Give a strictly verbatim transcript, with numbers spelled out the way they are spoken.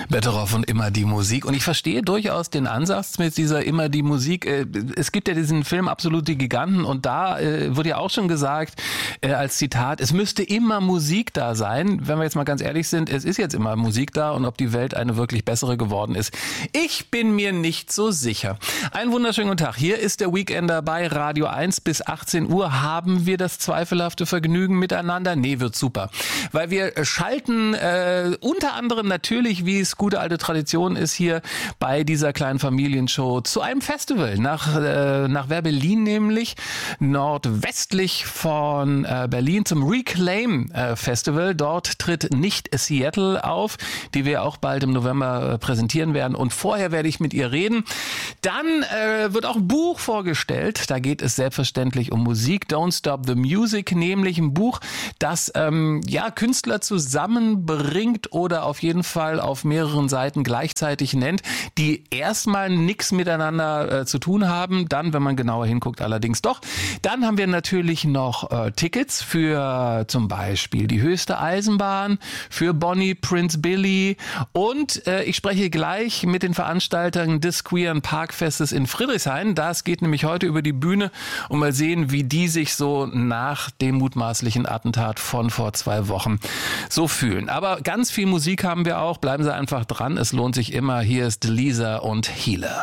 Betteroff und immer die Musik. Und ich verstehe durchaus den Ansatz mit dieser immer die Musik. Es gibt ja diesen Film Absolute Giganten und da wird ja auch schon gesagt, als Zitat, es müsste immer Musik da sein. Wenn wir jetzt mal ganz ehrlich sind, es ist jetzt immer Musik da und ob die Welt eine wirklich bessere geworden ist, ich bin mir nicht so sicher. Einen wunderschönen guten Tag. Hier ist der Weekender bei Radio eins. Bis achtzehn Uhr haben wir das zweifelhafte Vergnügen miteinander. Nee, wird super. Weil wir schalten äh, unter anderem natürlich, wie es gute alte Tradition ist, hier bei dieser kleinen Familienshow zu einem Festival. Nach, äh, nach Wer-Berlin nämlich, nordwestlich von äh, Berlin zum Reclaim äh, Festival. Dort tritt nicht Seattle auf, die wir auch bald im November äh, präsentieren werden. Und vorher werde ich mit ihr reden. Dann äh, wird auch ein Buch vorgestellt. Da geht es selbstverständlich um Musik. Don't Stop the Music, nämlich ein Buch, das ähm, ja Künstler zusammenbringt oder auf jeden Fall auf mehreren Seiten gleichzeitig nennt, die erstmal nichts miteinander äh, zu tun haben. Dann, wenn man genauer hinguckt, allerdings doch. Dann haben wir natürlich noch äh, Tickets für zum Beispiel die höchste Eisenbahn, für Bonnie Prince Billy und äh, ich spreche gleich mit den Veranstaltern des Queeren Parkfestes in Friedrichshain. Das geht nämlich heute über die Bühne und mal sehen, wie die sich so nach dem mutmaßlichen Attentat von vor zwei Wochen so fühlen. Aber ganz viel Musik haben wir auch. Bleiben Sie einfach dran. Es lohnt sich immer. Hier ist Lisa und Healer.